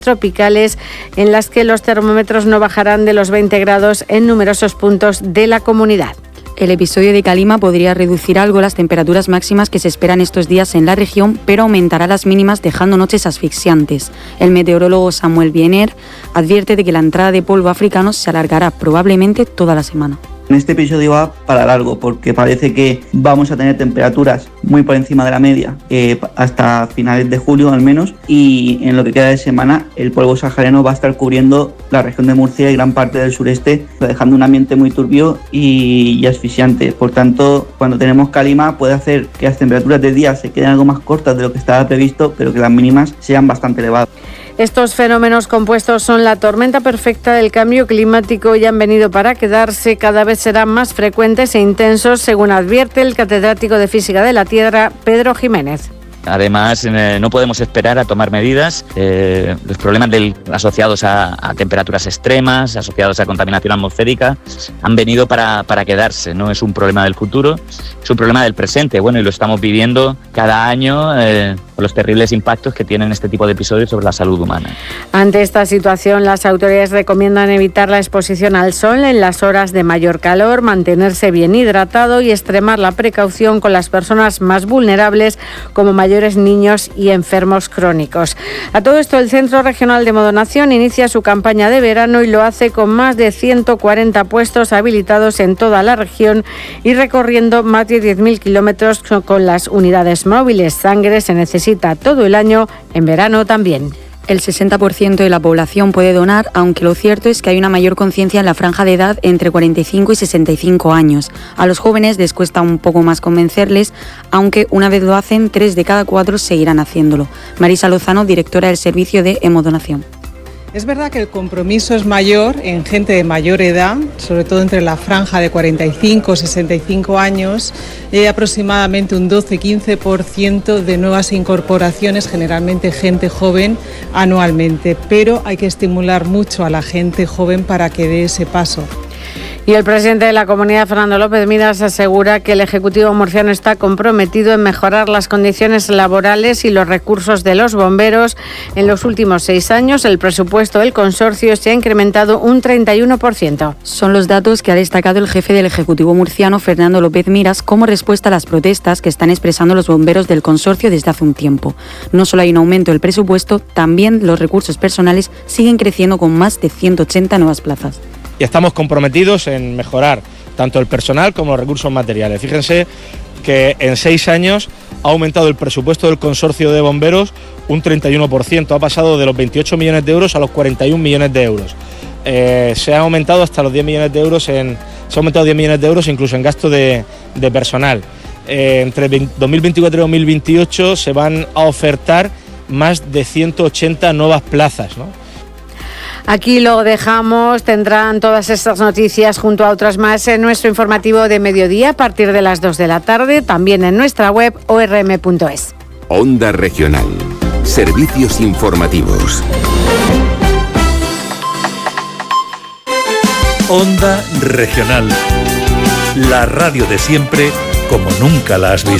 tropicales en las que los termómetros no bajarán de los 20 grados en numerosos puntos de la comunidad. El episodio de calima podría reducir algo las temperaturas máximas que se esperan estos días en la región, pero aumentará las mínimas dejando noches asfixiantes. El meteorólogo Samuel Biener advierte de que la entrada de polvo africano se alargará probablemente toda la semana. Este episodio va para largo porque parece que vamos a tener temperaturas muy por encima de la media hasta finales de julio al menos, y en lo que queda de semana el polvo sahariano va a estar cubriendo la región de Murcia y gran parte del sureste, dejando un ambiente muy turbio y asfixiante. Por tanto, cuando tenemos calima puede hacer que las temperaturas de día se queden algo más cortas de lo que estaba previsto, pero que las mínimas sean bastante elevadas. Estos fenómenos compuestos son la tormenta perfecta del cambio climático y han venido para quedarse. Cada vez serán más frecuentes e intensos, según advierte el catedrático de Física de la Tierra, Pedro Jiménez. Además, no podemos esperar a tomar medidas. Los problemas asociados a temperaturas extremas, asociados a contaminación atmosférica, han venido para quedarse. No es un problema del futuro, es un problema del presente. Bueno, y lo estamos viviendo cada año con los terribles impactos que tienen este tipo de episodios sobre la salud humana. Ante esta situación, las autoridades recomiendan evitar la exposición al sol en las horas de mayor calor, mantenerse bien hidratado y extremar la precaución con las personas más vulnerables, como mayores niños y enfermos crónicos. A todo esto, el Centro Regional de Modonación inicia su campaña de verano y lo hace con más de 140 puestos habilitados en toda la región y recorriendo más de 10.000 kilómetros con las unidades móviles. Sangre se necesita todo el año, en verano también. El 60% de la población puede donar, aunque lo cierto es que hay una mayor conciencia en la franja de edad entre 45 y 65 años. A los jóvenes les cuesta un poco más convencerles, aunque una vez lo hacen, 3 de cada 4 seguirán haciéndolo. Marisa Lozano, directora del servicio de hemodonación. Es verdad que el compromiso es mayor en gente de mayor edad, sobre todo entre la franja de 45 y 65 años. Hay aproximadamente un 12-15% de nuevas incorporaciones, generalmente gente joven, anualmente. Pero hay que estimular mucho a la gente joven para que dé ese paso. Y el presidente de la comunidad, Fernando López Miras, asegura que el Ejecutivo murciano está comprometido en mejorar las condiciones laborales y los recursos de los bomberos. En los últimos 6 años, el presupuesto del consorcio se ha incrementado un 31%. Son los datos que ha destacado el jefe del Ejecutivo murciano, Fernando López Miras, como respuesta a las protestas que están expresando los bomberos del consorcio desde hace un tiempo. No solo hay un aumento del presupuesto, también los recursos personales siguen creciendo con más de 180 nuevas plazas. Y estamos comprometidos en mejorar tanto el personal como los recursos materiales. Fíjense que en 6 años ha aumentado el presupuesto del consorcio de bomberos un 31%, ha pasado de los 28 millones de euros a los 41 millones de euros. Se ha aumentado hasta los 10 millones de euros, se ha aumentado 10 millones de euros incluso en gasto de personal. Entre 2024 y 2028 se van a ofertar más de 180 nuevas plazas, ¿no? Aquí lo dejamos, tendrán todas estas noticias junto a otras más en nuestro informativo de mediodía a partir de las 2 de la tarde, también en nuestra web orm.es. Onda Regional. Servicios informativos. Onda Regional. La radio de siempre como nunca la has visto.